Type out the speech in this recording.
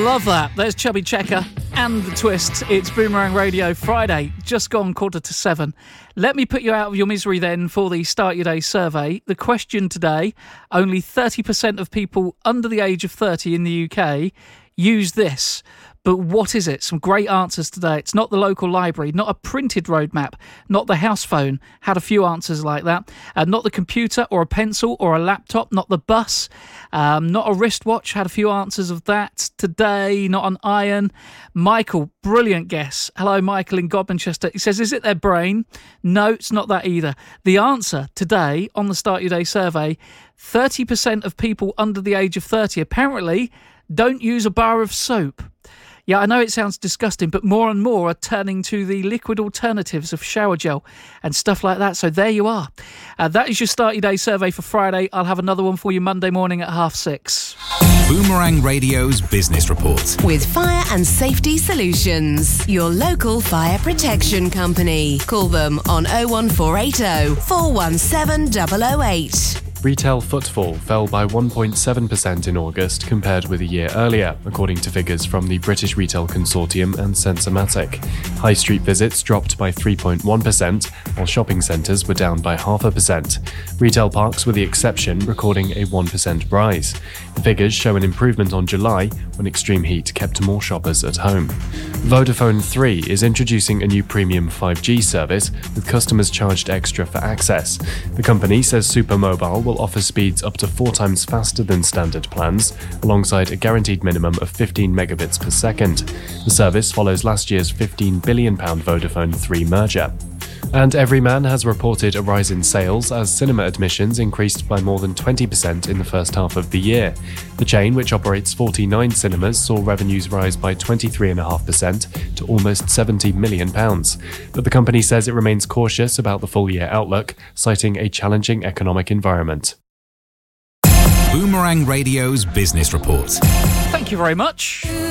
Love that. There's Chubby Checker and The Twist. It's Boomerang Radio Friday, just gone 6:45. Let me put you out of your misery then for the Start Your Day survey. The question today, only 30% of people under the age of 30 in the UK use this. But what is it? Some great answers today. It's not the local library, not a printed roadmap, not the house phone. Had a few answers like that. Not the computer or a pencil or a laptop, not the bus, not a wristwatch. Had a few answers of that today. Not an iron. Michael, brilliant guess. Hello, Michael in Godmanchester. He says, is it their brain? No, it's not that either. The answer today on the Start Your Day survey, 30% of people under the age of 30 apparently don't use a bar of soap. Yeah, I know it sounds disgusting, but more and more are turning to the liquid alternatives of shower gel and stuff like that. So there you are. That is your Start Your Day survey for Friday. I'll have another one for you Monday morning at 6:30. Boomerang Radio's Business Report. With Fire and Safety Solutions, your local fire protection company. Call them on 01480 417 008. Retail footfall fell by 1.7% in August compared with a year earlier, according to figures from the British Retail Consortium and Sensormatic. High street visits dropped by 3.1%, while shopping centres were down by 0.5%. Retail parks were the exception, recording a 1% rise. The figures show an improvement on July, when extreme heat kept more shoppers at home. Vodafone 3 is introducing a new premium 5G service, with customers charged extra for access. The company says Supermobile will offer speeds up to 4 times faster than standard plans, alongside a guaranteed minimum of 15 megabits per second. The service follows last year's £15 billion Vodafone 3 merger. And Everyman has reported a rise in sales as cinema admissions increased by more than 20% in the first half of the year. The chain, which operates 49 cinemas, saw revenues rise by 23.5% to almost £70 million. But the company says it remains cautious about the full-year outlook, citing a challenging economic environment. Boomerang Radio's Business Report. Thank you very much.